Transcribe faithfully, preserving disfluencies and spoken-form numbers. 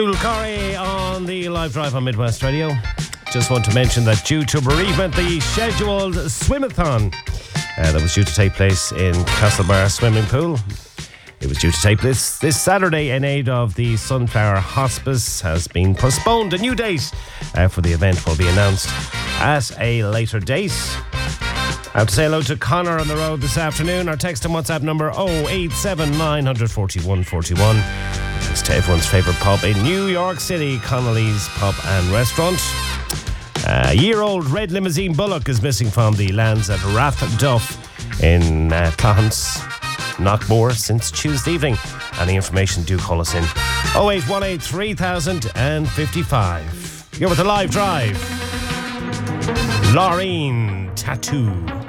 Corey on the live drive on Midwest Radio. Just want to mention that due to bereavement, the scheduled swimathon uh, that was due to take place in Castlebar Swimming Pool, it was due to take place this Saturday in aid of the Sunflower Hospice, has been postponed. A new date uh, for the event will be announced at a later date. I have to say hello to Connor on the road this afternoon. Our text and WhatsApp number oh eight seven nine four one four one. Thanks to everyone's favourite pub in New York City, Connolly's Pub and Restaurant. A year-old red limousine Bullock is missing from the lands at Rathduff in uh, Clohans, Knockmore since Tuesday evening. Any information, do call us in oh eight one eight three thousand fifty-five. You're with the live drive. Laureen Tattoo.